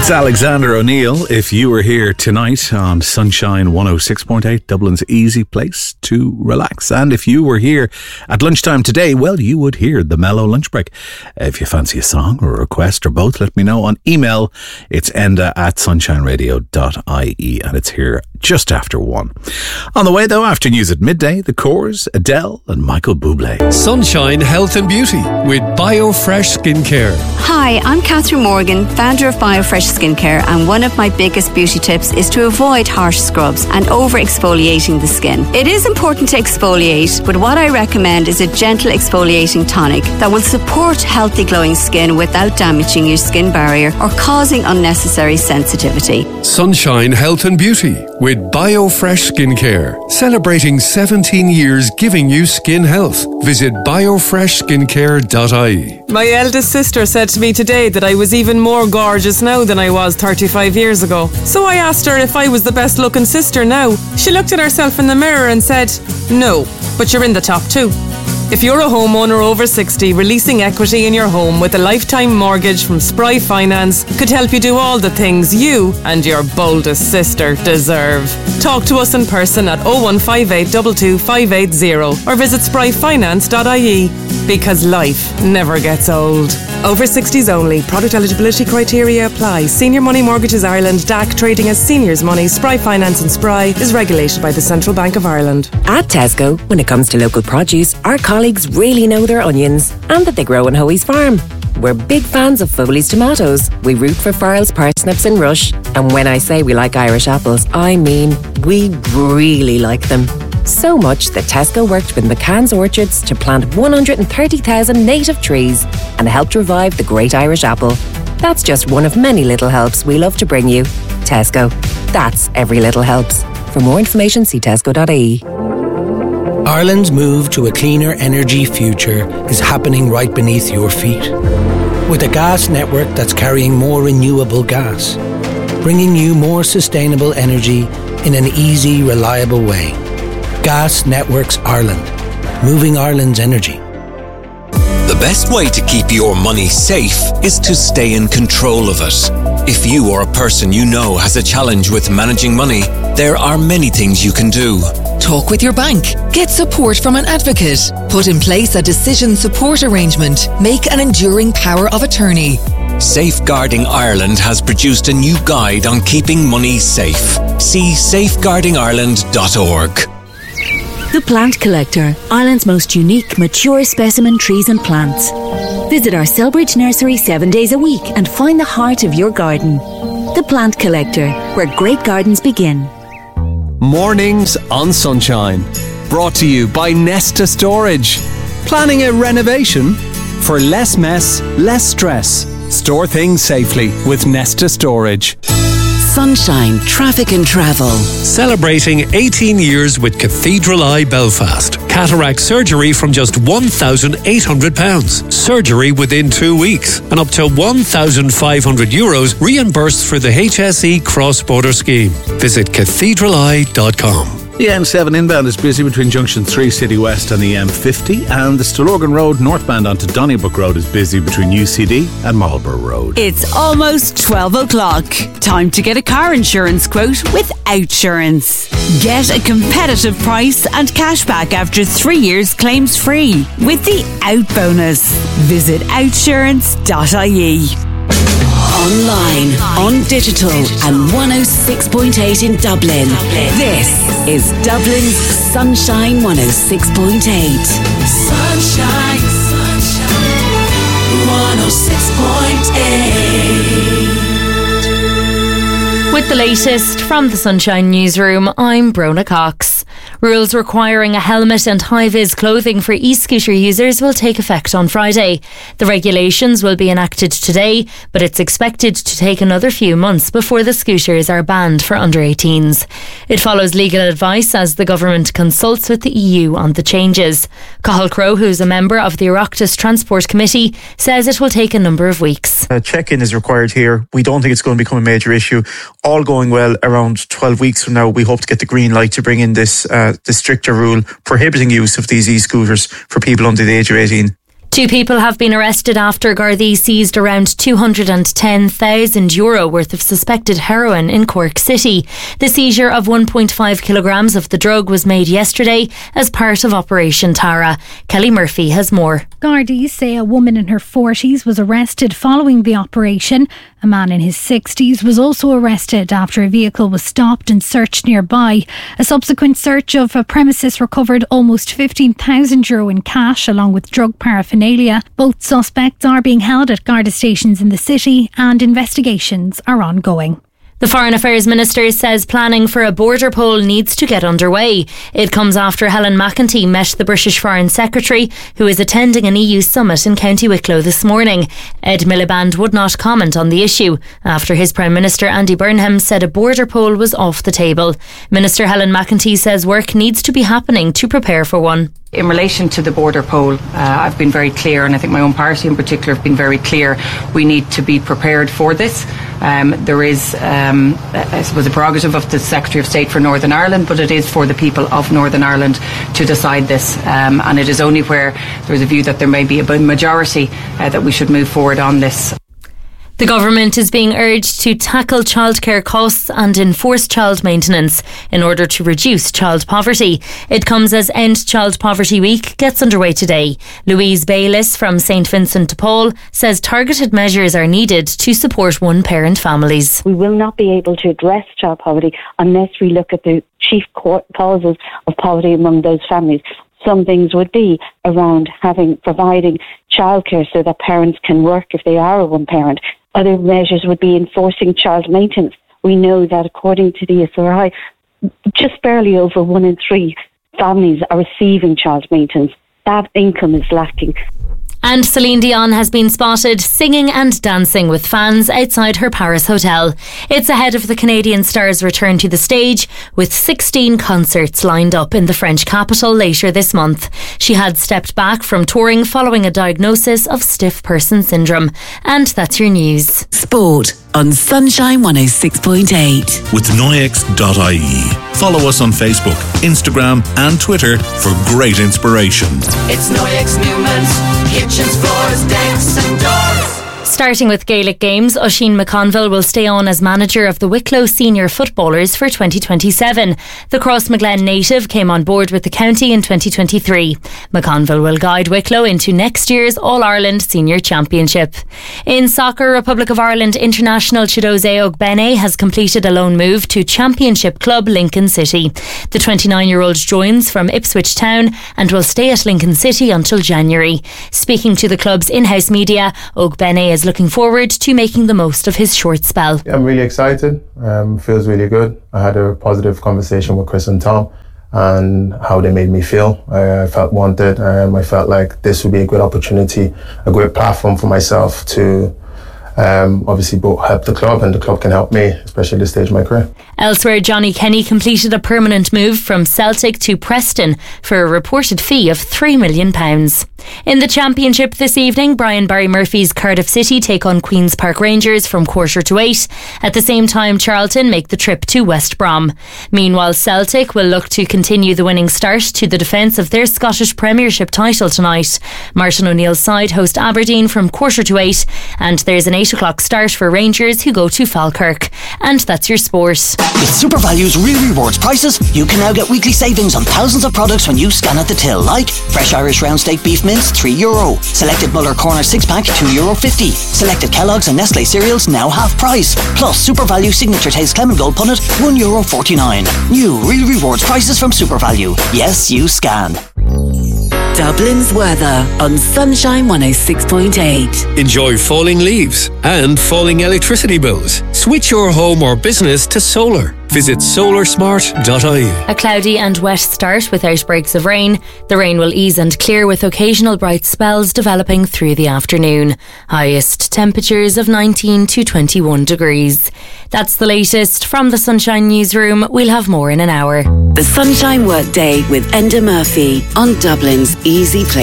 It's Alexander O'Neill. If you were here tonight on Sunshine 106.8, Dublin's easy place to relax. And if you were here at lunchtime today, well, you would hear the Mellow Lunch Break. If you fancy a song or a request or both, let me know on email. It's enda@sunshineradio.ie, and it's here just after 1. On the way, though, after news at midday, The Corrs, Adele and Michael Bublé. Sunshine Health and Beauty with BioFresh Skincare. Hi, I'm Catherine Morgan, founder of BioFresh Skincare, and one of my biggest beauty tips is to avoid harsh scrubs and over-exfoliating the skin. It is important to exfoliate, but what I recommend is a gentle exfoliating tonic that will support healthy glowing skin without damaging your skin barrier or causing unnecessary sensitivity. Sunshine Health and Beauty with BioFresh Skincare. Celebrating 17 years giving you skin health. Visit biofreshskincare.ie. My eldest sister said to me today that I was even more gorgeous now than I was 35 years ago. So I asked her if I was the best looking sister now. She looked at herself in the mirror and said, "No, but you're in the top 2. If you're a homeowner over 60, releasing equity in your home with a lifetime mortgage from Spry Finance could help you do all the things you and your boldest sister deserve. Talk to us in person at 0158 22 580 or visit spryfinance.ie, because life never gets old. Over 60s only. Product eligibility criteria apply. Senior Money Mortgages Ireland, DAC, trading as Seniors Money, Spry Finance and Spry is regulated by the Central Bank of Ireland. At Tesco, when it comes to local produce, our colleagues really know their onions and that they grow on Hoey's farm. We're big fans of Foley's tomatoes. We root for Farrell's parsnips and Rush. And when I say we like Irish apples, I mean we really like them. So much that Tesco worked with McCann's Orchards to plant 130,000 native trees and helped revive the great Irish apple. That's just one of many little helps we love to bring you. Tesco. That's every little helps. For more information, see tesco.ie. Ireland's move to a cleaner energy future is happening right beneath your feet. With a gas network that's carrying more renewable gas, bringing you more sustainable energy in an easy, reliable way. Gas Networks Ireland, moving Ireland's energy. The best way to keep your money safe is to stay in control of it. If you or a person you know has a challenge with managing money, there are many things you can do. Talk with your bank. Get support from an advocate. Put in place a decision support arrangement. Make an enduring power of attorney. Safeguarding Ireland has produced a new guide on keeping money safe. See safeguardingireland.org. The Plant Collector, Ireland's most unique, mature specimen trees and plants. Visit our Selbridge nursery 7 days a week and find the heart of your garden. The Plant Collector, where great gardens begin. Mornings on Sunshine. Brought to you by Nesta Storage. Planning a renovation? For less mess, less stress. Store things safely with Nesta Storage. Sunshine Traffic and Travel. Celebrating 18 years with Cathedral Eye Belfast. Cataract surgery from just £1,800. Surgery within 2 weeks. And up to €1,500 reimbursed for the HSE cross-border scheme. Visit cathedraleye.com. The M7 inbound is busy between Junction 3 City West and the M50, and the Stillorgan Road northbound onto Donnybrook Road is busy between UCD and Marlborough Road. It's almost 12 o'clock. Time to get a car insurance quote with Outsurance. Get a competitive price and cash back after 3 years claims free with the Out bonus. Visit outsurance.ie. Online, on digital, and 106.8 in Dublin. This is Dublin's Sunshine 106.8. Sunshine, sunshine, 106.8. With the latest from the Sunshine Newsroom, I'm Brona Cox. Rules requiring a helmet and high-vis clothing for e-scooter users will take effect on Friday. The regulations will be enacted today, but it's expected to take another few months before the scooters are banned for under-18s. It follows legal advice as the government consults with the EU on the changes. Cathal Crowe, who's a member of the Oireachtas Transport Committee, says it will take a number of weeks. A check-in is required here. We don't think it's going to become a major issue. All going well, around 12 weeks from now, we hope to get the green light to bring in this stricter rule prohibiting use of these e-scooters for people under the age of 18. 2 people have been arrested after Gardaí seized around €210,000 worth of suspected heroin in Cork City. The seizure of 1.5 kilograms of the drug was made yesterday as part of Operation Tara. Kelly Murphy has more. Gardaí say a woman in her 40s was arrested following the operation. A man in his 60s was also arrested after a vehicle was stopped and searched nearby. A subsequent search of a premises recovered almost €15,000 in cash along with drug paraphernalia. Both suspects are being held at Garda stations in the city and investigations are ongoing. The Foreign Affairs Minister says planning for a border poll needs to get underway. It comes after Helen McEntee met the British Foreign Secretary, who is attending an EU summit in County Wicklow this morning. Ed Miliband would not comment on the issue after his Prime Minister Andy Burnham said a border poll was off the table. Minister Helen McEntee says work needs to be happening to prepare for one. In relation to the border poll, I've been very clear, and I think my own party in particular have been very clear, we need to be prepared for this. There is, I suppose, a prerogative of the Secretary of State for Northern Ireland, but it is for the people of Northern Ireland to decide this. And it is only where there is a view that there may be a majority that we should move forward on this. The government is being urged to tackle childcare costs and enforce child maintenance in order to reduce child poverty. It comes as End Child Poverty Week gets underway today. Louise Bayliss from St Vincent de Paul says targeted measures are needed to support one-parent families. We will not be able to address child poverty unless we look at the chief causes of poverty among those families. Some things would be around providing childcare so that parents can work if they are a one parent. Other measures would be enforcing child maintenance. We know that according to the SRI, just barely over 1 in 3 families are receiving child maintenance. That income is lacking. And Celine Dion has been spotted singing and dancing with fans outside her Paris hotel. It's ahead of the Canadian star's return to the stage, with 16 concerts lined up in the French capital later this month. She had stepped back from touring following a diagnosis of stiff person syndrome. And that's your news. Sport on Sunshine 106.8. With Noyex.ie. Follow us on Facebook, Instagram and Twitter for great inspiration. It's Noyex Newman's kitchens, floors, decks and doors. Starting with Gaelic games, Oisín McConville will stay on as manager of the Wicklow senior footballers for 2027. The Crossmaglen native came on board with the county in 2023. McConville will guide Wicklow into next year's All-Ireland Senior Championship. In soccer, Republic of Ireland international Chidozie Ogbene has completed a loan move to Championship club Lincoln City. The 29-year-old joins from Ipswich Town and will stay at Lincoln City until January. Speaking to the club's in-house media, Ogbene is looking forward to making the most of his short spell. Yeah, I'm really excited. Feels really good. I had a positive conversation with Chris and Tom and how they made me feel. I felt wanted. I felt like this would be a good opportunity, a great platform for myself to obviously both help the club and the club can help me, especially at this stage of my career. Elsewhere, Johnny Kenny completed a permanent move from Celtic to Preston for a reported fee of £3 million. In the Championship this evening, Brian Barry Murphy's Cardiff City take on Queen's Park Rangers from 7:45. At the same time, Charlton make the trip to West Brom. Meanwhile, Celtic will look to continue the winning start to the defence of their Scottish Premiership title tonight. Martin O'Neill's side host Aberdeen from 7:45, and there's an 8 o'clock start for Rangers who go to Falkirk. And that's your sport. With SuperValue's Real Rewards prices, you can now get weekly savings on thousands of products when you scan at the till, like fresh Irish round steak beef mince, €3. Selected Muller Corner 6-pack, €2.50. Selected Kellogg's and Nestle cereals, now half price. Plus SuperValue Signature Taste Clement Gold Punnet, €1.49. New Real Rewards prices from SuperValue. Yes, you scan. Dublin's weather on Sunshine 106.8. Enjoy falling leaves and falling electricity bills. Switch your home or business to solar. Visit solarsmart.ie. A cloudy and wet start with outbreaks of rain. The rain will ease and clear with occasional bright spells developing through the afternoon. Highest temperatures of 19 to 21 degrees. That's the latest from the Sunshine Newsroom. We'll have more in an hour. The Sunshine Workday with Enda Murphy on Dublin's Easy Place.